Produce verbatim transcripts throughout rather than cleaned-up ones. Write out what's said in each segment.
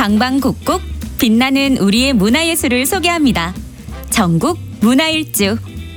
방방곡곡 빛나는 우리의 문화예술을 소개합니다. 전국 문화일주.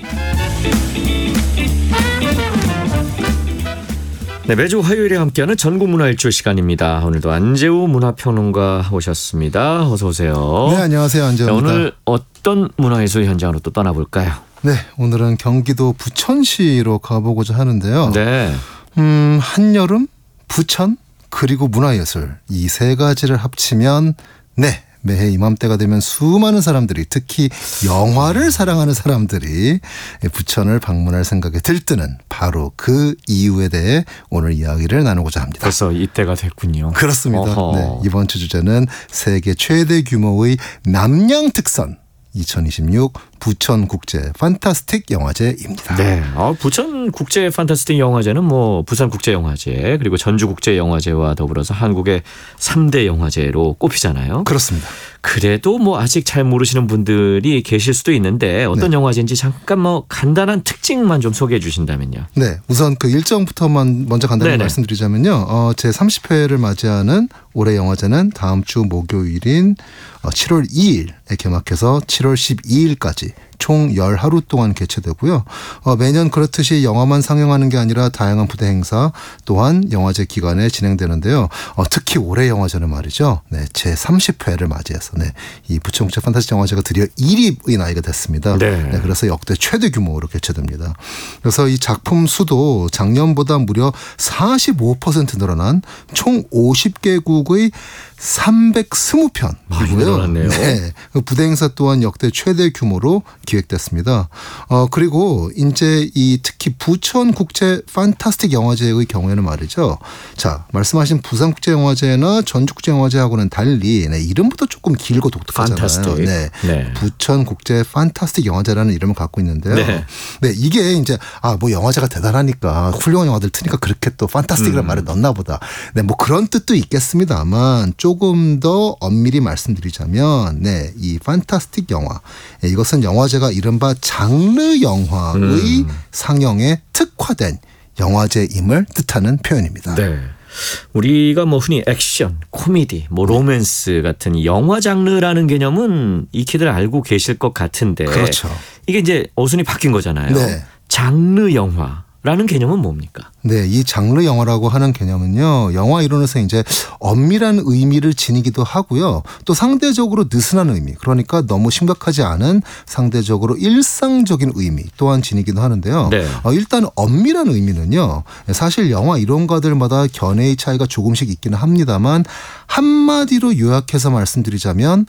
네, 매주 화요일에 함께하는 전국문화일주 시간입니다. 오늘도 안재우 문화평론가 오셨습니다. 어서 오세요. 네, 안녕하세요. 안재우입니다. 네, 오늘 어떤 문화예술 현장으로 또 떠나볼까요? 네, 오늘은 경기도 부천시로 가보고자 하는데요. 네. 음, 한여름, 부천, 그리고 문화예술 이 세 가지를 합치면 네. 매해 이맘때가 되면 수많은 사람들이 특히 영화를 사랑하는 사람들이 부천을 방문할 생각에 들뜨는 바로 그 이유에 대해 오늘 이야기를 나누고자 합니다. 벌써 이때가 됐군요. 그렇습니다. 네, 이번 주 주제는 세계 최대 규모의 남양특선 이천이십육 부천국제 판타스틱 영화제입니다. 네, 어, 부천국제 판타스틱 영화제는 뭐 부산국제영화제 그리고 전주국제영화제와 더불어서 한국의 삼 대 영화제로 꼽히잖아요. 그렇습니다. 그래도 뭐 아직 잘 모르시는 분들이 계실 수도 있는데 어떤 네. 영화제인지 잠깐 뭐 간단한 특징만 좀 소개해 주신다면요. 네, 우선 그 일정부터만 먼저 간단히 네네. 말씀드리자면요. 어, 제삼십 회를 맞이하는 올해 영화제는 다음 주 목요일인 칠월 이일에 개막해서 칠월 십이일까지 총 열 하루 동안 개최되고요. 어, 매년 그렇듯이 영화만 상영하는 게 아니라 다양한 부대 행사 또한 영화제 기간에 진행되는데요. 어, 특히 올해 영화제는 말이죠. 네, 제삼십 회를 맞이해서 네, 이 부천국제 판타스틱 영화제가 드디어 일 위의 나이가 됐습니다. 네. 네, 그래서 역대 최대 규모로 개최됩니다. 그래서 이 작품 수도 작년보다 무려 사십오 퍼센트 늘어난 총 오십 개국의 삼백이십 편이고요. 많이 늘어났네요. 네, 부대 행사 또한 역대 최대 규모로 기획됐습니다. 어, 그리고 이제 이 특히 부천국제 판타스틱 영화제의 경우에는 말이죠. 자, 말씀하신 부산국제영화제나 전주국제영화제하고는 달리 네, 이름부터 조금 길고 독특하잖아요. 네, 네. 부천국제 판타스틱 영화제라는 이름을 갖고 있는데요. 네, 네 이게 이제 아, 뭐 영화제가 대단하니까 훌륭한 영화들 트니까 그렇게 또 판타스틱이라는 음. 말을 넣나 보다. 네, 뭐 그런 뜻도 있겠습니다만 조금 더 엄밀히 말씀드리자면 네, 이 판타스틱 영화 네, 이것은 영화제가 이른바 장르 영화의 음. 상영에 특화된 영화제임을 뜻하는 표현입니다. 네. 우리가 뭐 흔히 액션, 코미디, 뭐 로맨스 같은 영화 장르라는 개념은 익히들 알고 계실 것 같은데 그렇죠. 이게 이제 어순이 바뀐 거잖아요. 네. 장르 영화. 라는 개념은 뭡니까? 네, 이 장르 영화라고 하는 개념은요. 영화 이론에서 이제 엄밀한 의미를 지니기도 하고요. 또 상대적으로 느슨한 의미, 그러니까 너무 심각하지 않은 상대적으로 일상적인 의미 또한 지니기도 하는데요. 네. 어, 일단 엄밀한 의미는요. 사실 영화 이론가들마다 견해의 차이가 조금씩 있기는 합니다만 한마디로 요약해서 말씀드리자면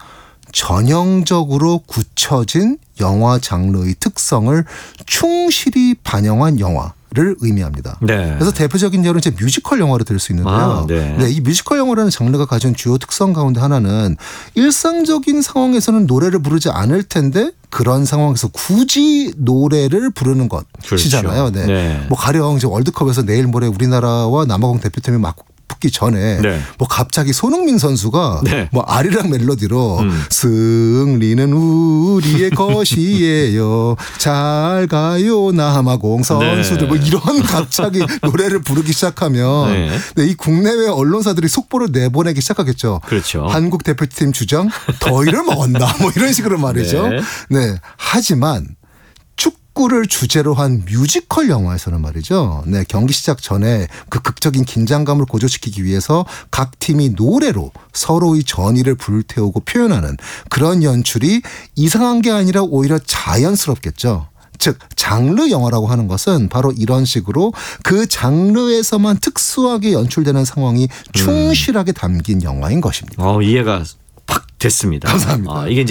전형적으로 굳혀진 영화 장르의 특성을 충실히 반영한 영화. 를 의미합니다. 네. 그래서 대표적인 예로는 이제 뮤지컬 영화로 들 수 있는데요. 아, 네. 네, 이 뮤지컬 영화라는 장르가 가진 주요 특성 가운데 하나는 일상적인 상황에서는 노래를 부르지 않을 텐데 그런 상황에서 굳이 노래를 부르는 것이잖아요. 그렇죠. 네. 네. 뭐 가령 이제 월드컵에서 내일 모레 우리나라와 남아공 대표팀이 막 붙기 전에 네. 뭐 갑자기 손흥민 선수가 네. 뭐 아리랑 멜로디로 음. 승리는 우리의 것이에요. 잘 가요 남아공 선수들 네. 뭐 이런 갑자기 노래를 부르기 시작하면 네. 네, 이 국내외 언론사들이 속보를 내보내기 시작하겠죠. 그렇죠. 한국 대표팀 주장 더위를 먹었나 뭐 이런 식으로 말이죠. 네. 네. 하지만 축구를 주제로 한 뮤지컬 영화에서는 말이죠. 네, 경기 시작 전에 그 극적인 긴장감을 고조시키기 위해서 각 팀이 노래로 서로의 전의를 불태우고 표현하는 그런 연출이 이상한 게 아니라 오히려 자연스럽겠죠. 즉 장르 영화라고 하는 것은 바로 이런 식으로 그 장르에서만 특수하게 연출되는 상황이 충실하게 담긴 영화인 것입니다. 어, 이해가 팍 됐습니다. 감사합니다. 아, 이게 이제